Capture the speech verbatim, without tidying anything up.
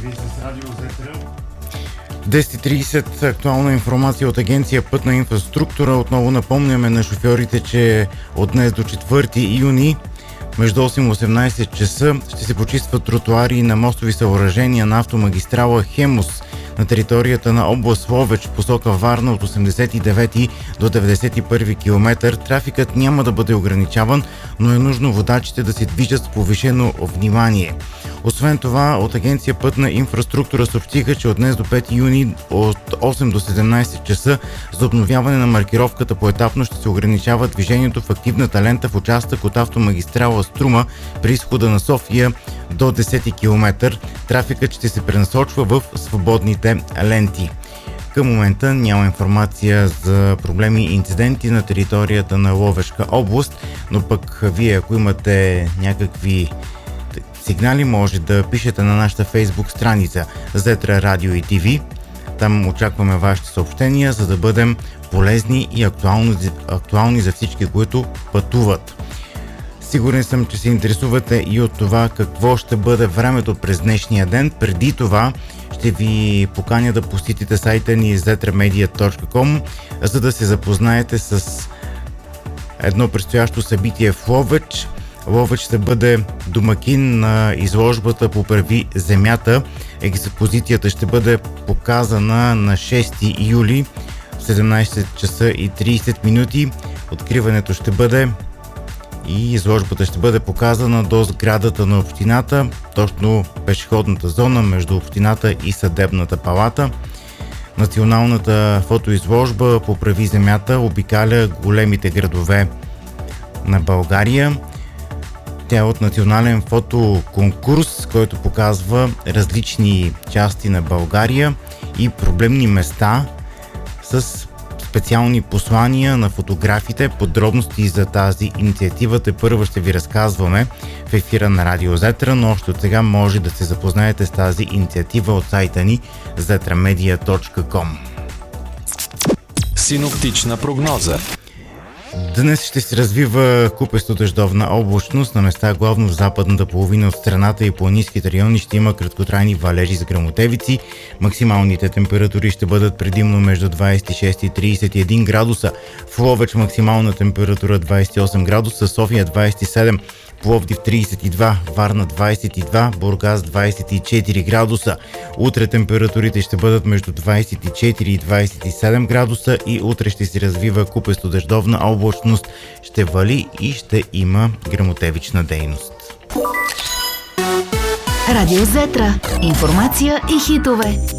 Вие сте с Радио Зетра. десет и трийсет актуална информация от Агенция Пътна инфраструктура. Отново напомняме на шофьорите, че от днес до четвърти юни между осем и осемнайсет часа ще се почистват тротуари на мостови съоръжения на автомагистрала Хемус на територията на област Ловеч, посока Варна от осемдесет и девети до деветдесет и първи километър. Трафикът няма да бъде ограничаван, но е нужно водачите да се движат с повишено внимание. Освен това, от Агенция Пътна инфраструктура съобщиха, че от днес до пети юни от осем до седемнайсет часа за обновяване на маркировката поетапно ще се ограничава движението в активната лента в участък от автомагистрала Струма при изхода на София до десети километър. Трафикът ще се пренасочва в свободните ленти. Към момента няма информация за проблеми и инциденти на територията на Ловешка област, но пък вие, ако имате някакви сигнали, може да пишете на нашата фейсбук страница Зетра Радио и ТВ. Там очакваме вашите съобщения, за да бъдем полезни и актуални, актуални за всички, които пътуват. Сигурен съм, че се интересувате и от това какво ще бъде времето през днешния ден. Преди това ще ви поканя да посетите сайта ни зетра медия точка ком, за да се запознаете с едно предстоящо събитие в Ловеч. Ловеч ще бъде домакин на изложбата "Поправи земята". Експозицията ще бъде показана на шести юли в седемнайсет часа и трийсет минути. Откриването ще бъде и изложбата ще бъде показана до сградата на общината, точно пешеходната зона между общината и съдебната палата. Националната фотоизложба "Поправи земята" обикаля големите градове на България. Тя е от национален фотоконкурс, който показва различни части на България и проблемни места с специални послания на фотографите. Подробности за тази инициатива тепърва ще ви разказваме в ефира на Радио Зетра, но още от сега може да се запознаете с тази инициатива от сайта ни зетра медия точка ком. Синоптична прогноза. Днес ще се развива купесто дъждовна облачност. На места главно в западната половина от страната и планинските райони ще има краткотрайни валежи с гръмотевици. Максималните температури ще бъдат предимно между двайсет и шест и трийсет и един градуса. В Ловеч максимална температура двайсет и осем градуса, София двайсет и седем, Пловдив трийсет и два, Варна двайсет и два, Бургас двайсет и четири градуса. Утре температурите ще бъдат между двайсет и четири и двайсет и седем градуса и утре ще се развива купесто дъждовна облачност. Ще вали и ще има гръмотевична дейност. Радио Зетра. Информация и хитове.